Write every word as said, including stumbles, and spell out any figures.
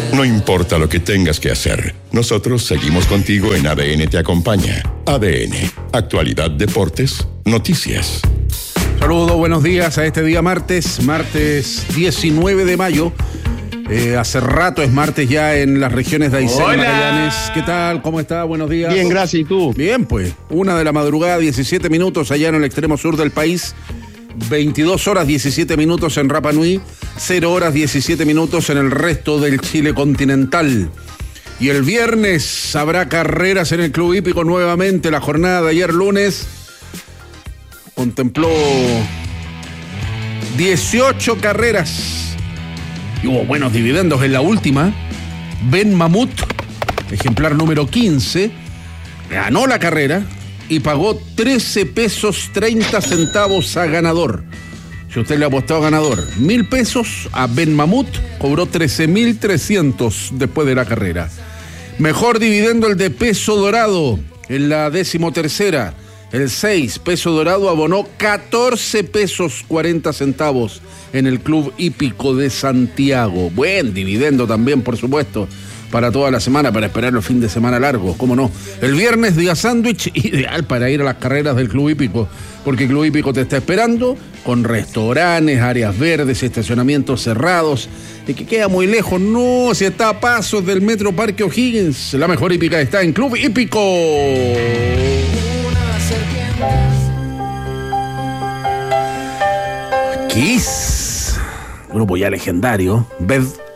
No importa lo que tengas que hacer, nosotros seguimos contigo en A D N Te Acompaña. A D N, actualidad, deportes, noticias. Saludos, buenos días a este día martes, martes diecinueve de mayo. Eh, hace rato es martes ya en las regiones de Aysén, Magallanes. ¿Qué tal? ¿Cómo está? Buenos días. Bien, gracias. ¿Y tú? Bien, pues. Una de la madrugada, diecisiete minutos allá en el extremo sur del país. veintidós horas diecisiete minutos en Rapa Nui, cero horas diecisiete minutos en el resto del Chile continental. Y el viernes habrá carreras en el Club Hípico nuevamente. La jornada de ayer lunes contempló dieciocho carreras y hubo buenos dividendos en la última. Ben Mamut, ejemplar número quince, ganó la carrera y pagó trece pesos treinta centavos a ganador. Si usted le apostó a ganador mil pesos, a Ben Mamut cobró trece mil trescientos después de la carrera. Mejor dividendo el de Peso Dorado en la decimotercera. El seis, Peso Dorado, abonó catorce pesos cuarenta centavos en el Club Hípico de Santiago. Buen dividendo también, por supuesto, para toda la semana, para esperar el fin de semana largo, cómo no. El viernes, día sándwich, ideal para ir a las carreras del Club Hípico, porque el Club Hípico te está esperando con restaurantes, áreas verdes, estacionamientos cerrados, y que queda muy lejos. No, si está a pasos del Metro Parque O'Higgins, la mejor hípica está en Club Hípico. Kiss, grupo ya legendario, Beth